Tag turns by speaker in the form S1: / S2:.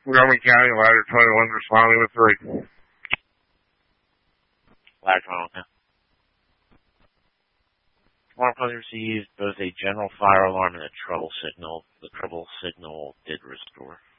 S1: Montgomery County, ladder 21, responding with 3.
S2: Ladder 21, okay. Alarm received both a general fire alarm and a trouble signal. The trouble signal did restore.